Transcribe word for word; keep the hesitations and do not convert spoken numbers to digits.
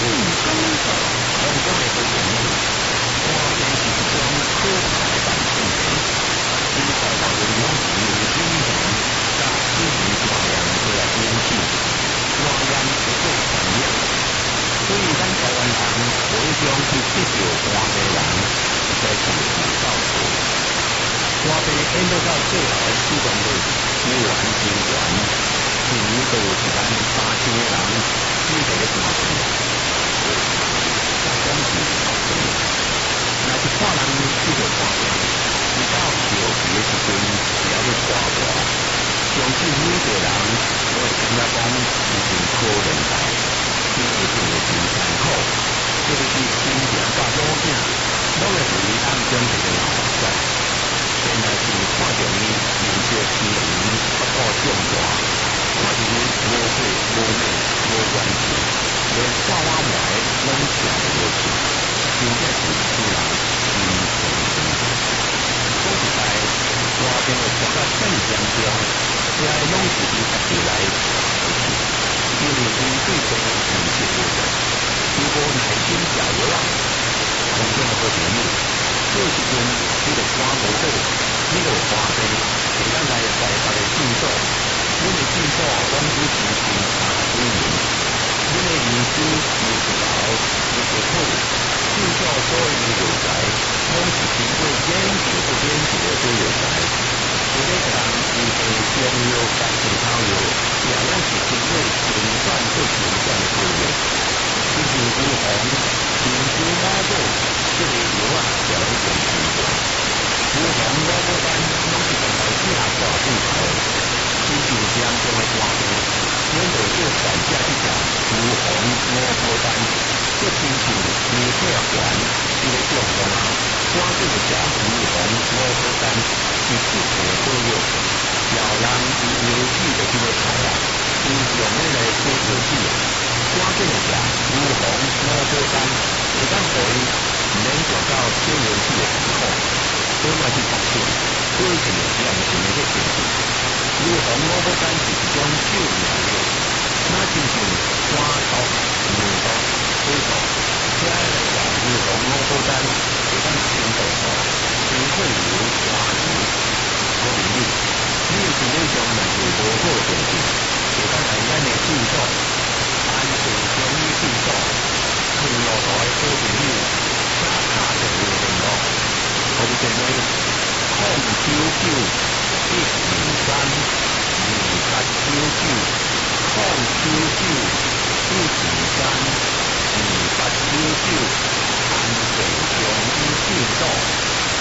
工作成功的过程呢，我们是一种可怕的感性的，因为在我们拢是用精神甲自然大量过来演戏，大量会做传染，所以咱台湾人有一种去得到花白人，是在长期照顾。花白演到到最后的始终率有完有完，平都有一万三千个人选择咧搬出来。但讲是好事，若是看人去着花白，直到调皮的时阵，只要去挂挂，相信每个人都会感觉讲是真可怜的，伊一定会真艰苦，特别是亲情甲老囝，拢会为伊暗中一个老师。原来是看到伊面色青云，不顾重大，看到伊无血无泪无关系，连画画埋拢写得落去，真正是使人心痛心痛。讲实在，花边的传到正严重，这拢是伊家己来受气，因为伊对这个认识不对，如果耐心教育人，从中的好朋友。这时阵，你着看无好，你着花边，是咱来在别个进度，阮的进度拢只是观察水面，阮的研究研究到的结果，进度所有的药材，拢是经过研究不研究的做药材。有的人伊的中药甲青草药，也拢是经过循转做循转的做药。比如乌红、珍珠猫母。这个药啊，就来用心做。乌红萝卜干拢是用来正大骨头的，亲像这样种的花布，阮就做全家去食乌红萝卜干，这亲像面体环这个状况啊，我做就食乌红萝卜干是适合好药，老人伊有气的这个菜啊，伊用迄个做药剂啊，我做就食乌红萝卜干，会当互伊。免受到小游戏的辛苦，所以我是发现，过去良性的这情绪，如红萝卜干是一种救命药，那亲像肝毒、尿毒、水毒，这样来讲，如红萝卜干会当清痘痘、清血流、滑流。好朋友，你身体上若是无好的东西，会当来咱的诊所，安定中医诊所，看路途的好朋友。打卡就有联络，我的电话零九九一二三二八九九零九九一二三。